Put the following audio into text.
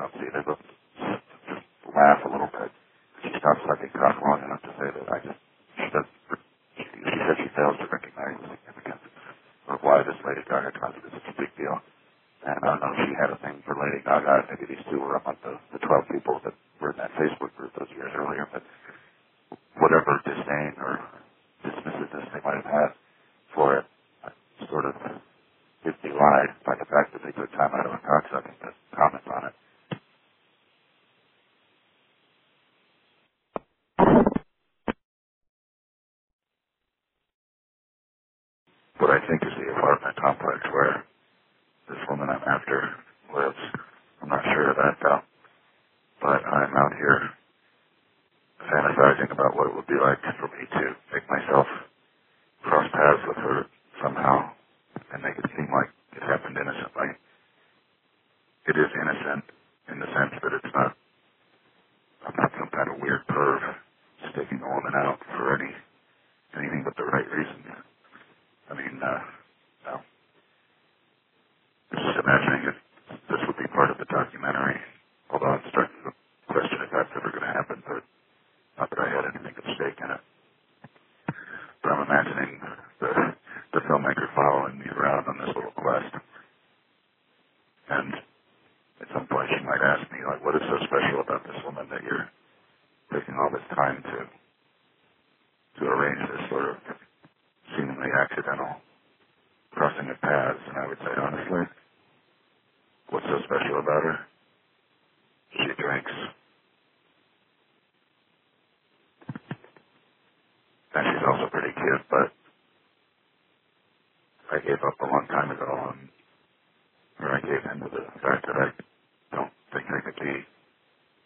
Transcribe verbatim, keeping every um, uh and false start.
don't see it as a laugh a little bit. She stopped sucking cock long enough to say that I just, she does, she, she said she fails to recognize the significance of why this Lady Gaga concert is such a big deal. And I don't know if she had a thing for Lady Gaga. Maybe these two were among the, the twelve people that were in that Facebook group those years earlier. But whatever disdain or dismissiveness they might have had for it, I sort of is belied by the fact that they took time out of a cocksucking to comment on it. What I think is the apartment complex where this woman I'm after lives. I'm not sure of that though, but I'm out here fantasizing about what it would be like for me to make myself cross paths with her somehow and make it seem like it happened innocently. It is innocent in the sense that it's not, I'm not some kind of weird perv staking a woman out for any anything but the right reasons. I mean, uh, no. I'm just imagining if this would be part of the documentary, although I'm starting to question if that's ever going to happen, but not that I had anything at stake in it. But I'm imagining the, the filmmaker following me around on this little quest. And at some point she might ask me, like, what is so special about this woman that you're taking all this time to to arrange this sort of seemingly accidental crossing of paths? And I would say, honestly, what's so special about her? She drinks. And she's also pretty cute, but I gave up a long time ago on, or I gave in to the fact that I don't think I could be